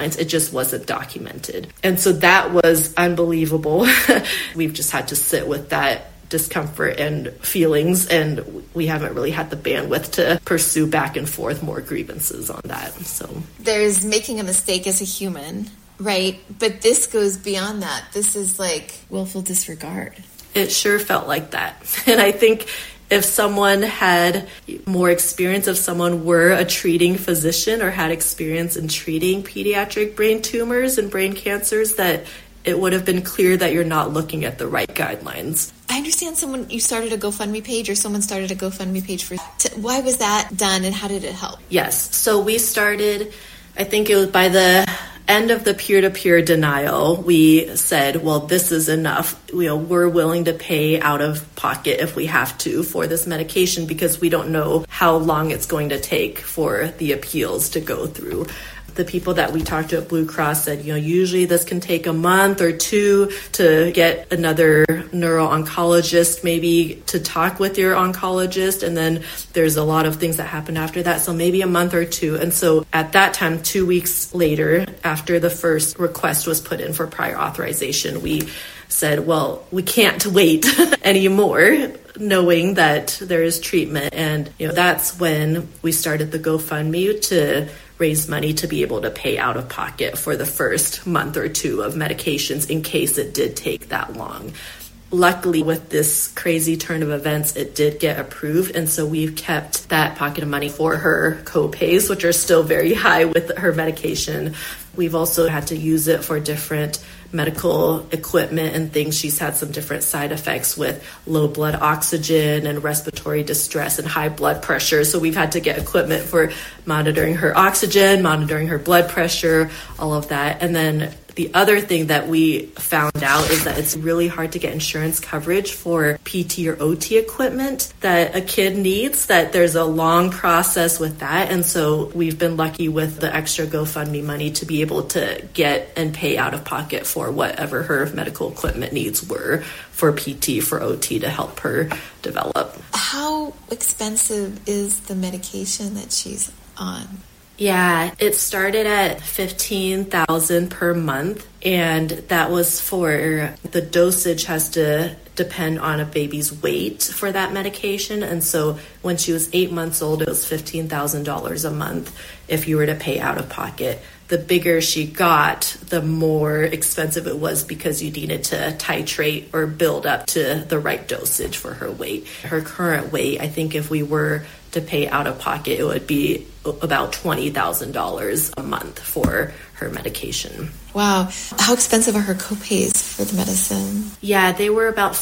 It just wasn't documented. And so that was unbelievable. We've just had to sit with that discomfort and feelings, and we haven't really had the bandwidth to pursue back and forth more grievances on that. So there's making a mistake as a human, right? But this goes beyond that. This is like willful disregard. It sure felt like that. And I think if someone had more experience, if someone were a treating physician or had experience in treating pediatric brain tumors and brain cancers, that it would have been clear that you're not looking at the right guidelines. I understand you started a GoFundMe page, or someone started a GoFundMe page why was that done and how did it help? Yes. So we started, I think it was by the end of the peer-to-peer denial, we said, well, this is enough. We're willing to pay out of pocket if we have to for this medication, because we don't know how long it's going to take for the appeals to go through. The people that we talked to at Blue Cross said, usually this can take a month or two to get another neuro-oncologist maybe to talk with your oncologist. And then there's a lot of things that happen after that. So maybe a month or two. And so at that time, 2 weeks later, after the first request was put in for prior authorization, we said, well, we can't wait anymore, knowing that there is treatment. And, that's when we started the GoFundMe to raise money to be able to pay out of pocket for the first month or two of medications in case it did take that long. Luckily, with this crazy turn of events, it did get approved. And so we've kept that pocket of money for her co-pays, which are still very high with her medication. We've also had to use it for different medical equipment and things. She's had some different side effects with low blood oxygen and respiratory distress and high blood pressure. So we've had to get equipment for monitoring her oxygen, monitoring her blood pressure, all of that. And then the other thing that we found out is that it's really hard to get insurance coverage for PT or OT equipment that a kid needs, that there's a long process with that. And so we've been lucky with the extra GoFundMe money to be able to get and pay out of pocket for whatever her medical equipment needs were for PT, for OT to help her develop. How expensive is the medication that she's on? Yeah, it started at $15,000 per month, and that was for the dosage has to depend on a baby's weight for that medication. And so when she was 8 months old, it was $15,000 a month if you were to pay out of pocket. The bigger she got, the more expensive it was because you needed to titrate or build up to the right dosage for her weight. Her current weight, I think if we were to pay out of pocket, it would be about $20,000 a month for her medication. Wow. How expensive are her copays for the medicine? Yeah, they were about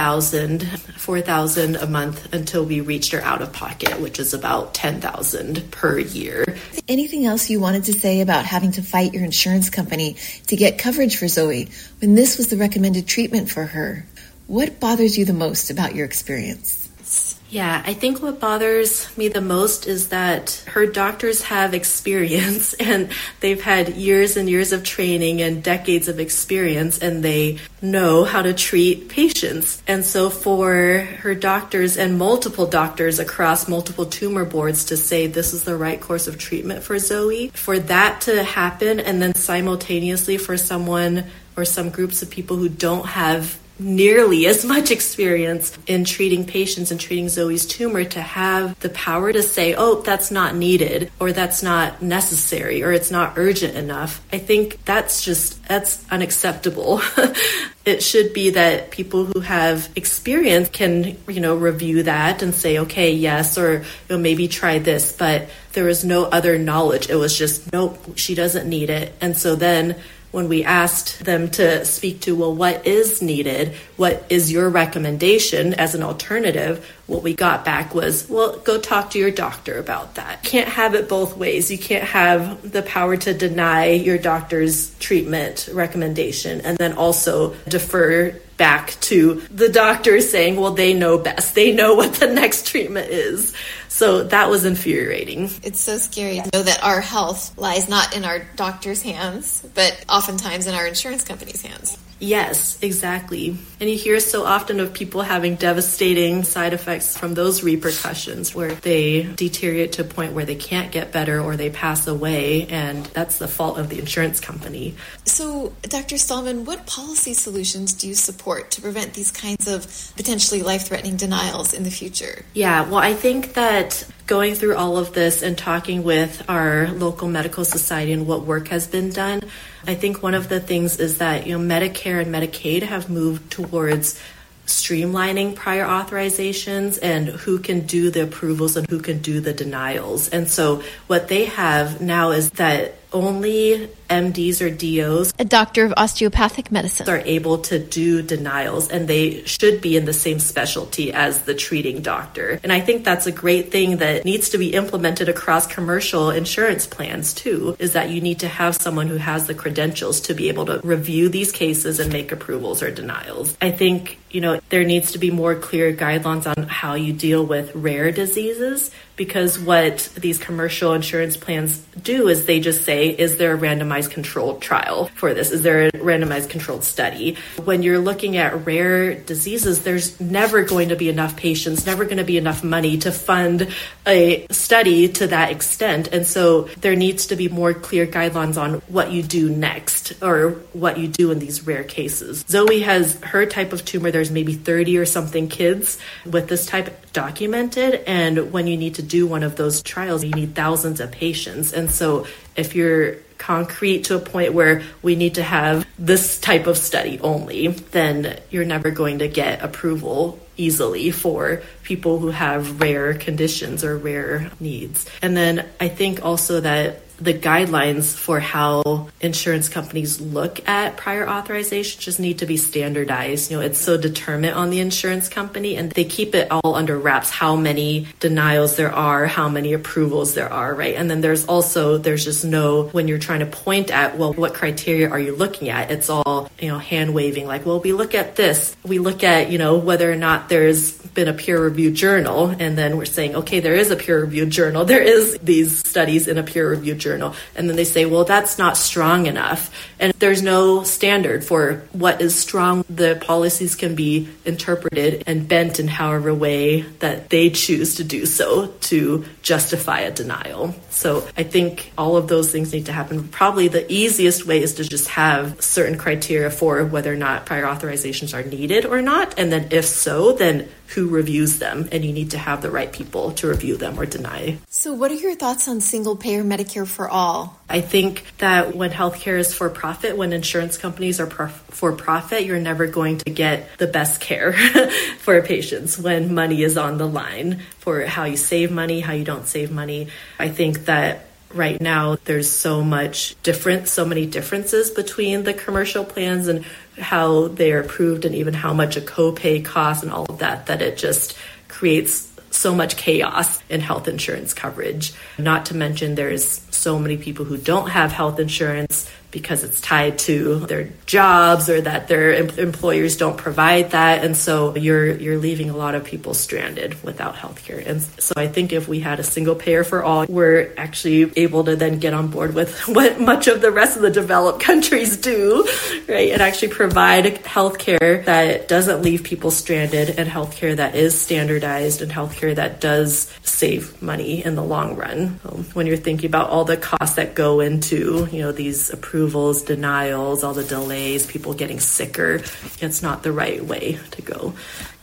$4,000 a month until we reached her out of pocket, which is about $10,000 per year. Anything else you wanted to say about having to fight your insurance company to get coverage for Zoe when this was the recommended treatment for her? What bothers you the most about your experience? Yeah, I think what bothers me the most is that her doctors have experience and they've had years and years of training and decades of experience, and they know how to treat patients. And so for her doctors and multiple doctors across multiple tumor boards to say this is the right course of treatment for Zoe, for that to happen, and then simultaneously for someone or some groups of people who don't have nearly as much experience in treating patients and treating Zoe's tumor to have the power to say, oh, that's not needed, or that's not necessary, or it's not urgent enough. I think that's unacceptable. It should be that people who have experience can, review that and say, okay, yes, or maybe try this, but there was no other knowledge. It was just, nope, she doesn't need it. And so then when we asked them to speak to, well, what is needed? What is your recommendation as an alternative? What we got back was, well, go talk to your doctor about that. You can't have it both ways. You can't have the power to deny your doctor's treatment recommendation and then also defer back to the doctor saying, well, they know best. They know what the next treatment is. So that was infuriating. It's so scary to know that our health lies not in our doctor's hands, but oftentimes in our insurance company's hands. Yes, exactly. And you hear so often of people having devastating side effects from those repercussions where they deteriorate to a point where they can't get better or they pass away, and that's the fault of the insurance company. So, Dr. Stallman, what policy solutions do you support to prevent these kinds of potentially life-threatening denials in the future? Yeah, well, I think that going through all of this and talking with our local medical society and what work has been done, I think one of the things is that, Medicare and Medicaid have moved towards streamlining prior authorizations and who can do the approvals and who can do the denials. And so what they have now is that only MDs or DOs, a doctor of osteopathic medicine, are able to do denials, and they should be in the same specialty as the treating doctor. And I think that's a great thing that needs to be implemented across commercial insurance plans too, is that you need to have someone who has the credentials to be able to review these cases and make approvals or denials. I think, there needs to be more clear guidelines on how you deal with rare diseases, because what these commercial insurance plans do is they just say, is there a randomized controlled trial for this? Is there a randomized controlled study? When you're looking at rare diseases, there's never going to be enough patients, never going to be enough money to fund a study to that extent. And so there needs to be more clear guidelines on what you do next or what you do in these rare cases. Zoe has her type of tumor. There's maybe 30 or something kids with this type documented. And when you need to do one of those trials, you need thousands of patients. And so if you're concrete to a point where we need to have this type of study only, then you're never going to get approval easily for people who have rare conditions or rare needs. And then I think also that the guidelines for how insurance companies look at prior authorization just need to be standardized. It's so determinant on the insurance company, and they keep it all under wraps, how many denials there are, how many approvals there are, right? And then there's just no, when you're trying to point at, well, what criteria are you looking at? It's all, hand waving, like, well, we look at this. We look at, whether or not there's been a peer-reviewed journal, and then we're saying, okay, there is a peer-reviewed journal. There is these studies in a peer-reviewed journal. And then they say, well, that's not strong enough. And there's no standard for what is strong. The policies can be interpreted and bent in however way that they choose to do so to justify a denial. So I think all of those things need to happen. Probably the easiest way is to just have certain criteria for whether or not prior authorizations are needed or not. And then if so, then who reviews them? And you need to have the right people to review them or deny. So what are your thoughts on single-payer Medicare for all? I think that when healthcare is for profit, when insurance companies are for profit, you're never going to get the best care for patients when money is on the line for how you save money, how you don't save money. I think that right now there's so many differences between the commercial plans and how they are approved and even how much a copay costs and all of that it just creates so much chaos in health insurance coverage. Not to mention there's so many people who don't have health insurance because it's tied to their jobs or that their employers don't provide that. And so you're leaving a lot of people stranded without healthcare. And so I think if we had a single payer for all, we're actually able to then get on board with what much of the rest of the developed countries do, right? And actually provide healthcare that doesn't leave people stranded and healthcare that is standardized and healthcare that does save money in the long run. When you're thinking about all the costs that go into, these approvals, denials, all the delays, people getting sicker, it's not the right way to go.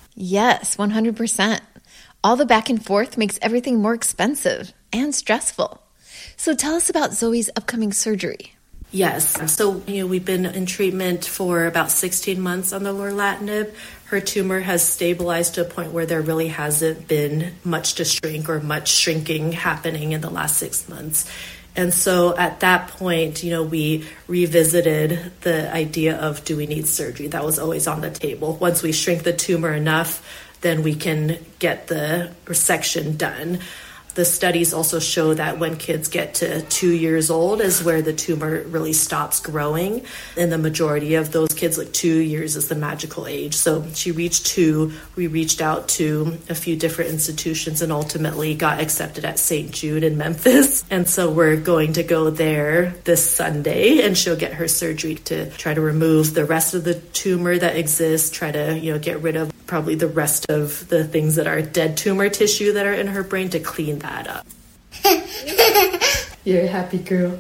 Yes, 100%. All the back and forth makes everything more expensive and stressful. So tell us about Zoe's upcoming surgery. Yes. So, we've been in treatment for about 16 months on the lorlatinib. Her tumor has stabilized to a point where there really hasn't been much to shrink or much shrinking happening in the last 6 months. And so at that point, we revisited the idea of, do we need surgery? That was always on the table. Once we shrink the tumor enough, then we can get the resection done. The studies also show that when kids get to 2 years old is where the tumor really stops growing. And the majority of those kids, like 2 years is the magical age. So she reached 2. We reached out to a few different institutions and ultimately got accepted at St. Jude in Memphis. And so we're going to go there this Sunday, and she'll get her surgery to try to remove the rest of the tumor that exists, try to, get rid of probably the rest of the things that are dead tumor tissue that are in her brain to clean that up. You're a happy girl.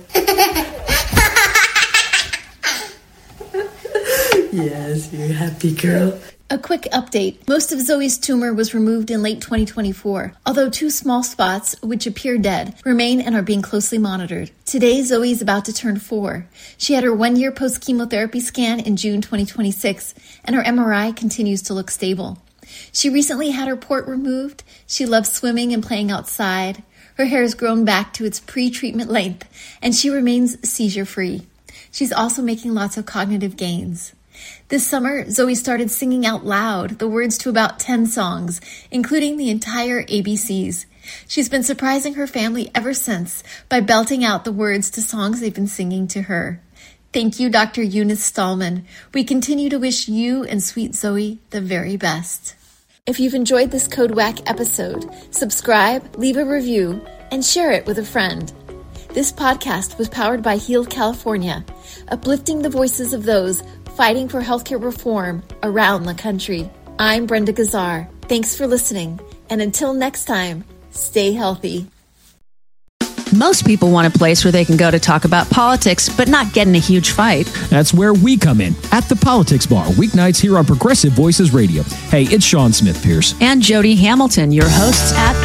Yes, you're a happy girl. A quick update. Most of Zoe's tumor was removed in late 2024, although 2 small spots, which appear dead, remain and are being closely monitored. Today, Zoe is about to turn 4. She had her 1-year post-chemotherapy scan in June 2026, and her MRI continues to look stable. She recently had her port removed. She loves swimming and playing outside. Her hair has grown back to its pre-treatment length, and she remains seizure-free. She's also making lots of cognitive gains. This summer, Zoe started singing out loud the words to about 10 songs, including the entire ABCs. She's been surprising her family ever since by belting out the words to songs they've been singing to her. Thank you, Dr. Eunice Stallman. We continue to wish you and sweet Zoe the very best. If you've enjoyed this Code WAC episode, subscribe, leave a review, and share it with a friend. This podcast was powered by Healed California, uplifting the voices of those fighting for healthcare reform around the country. I'm Brenda Gazzar. Thanks for listening, and until next time, stay healthy. Most people want a place where they can go to talk about politics, but not get in a huge fight. That's where we come in, at the Politics Bar, weeknights here on Progressive Voices Radio. Hey, it's Sean Smith Pierce. And Jody Hamilton, your hosts at the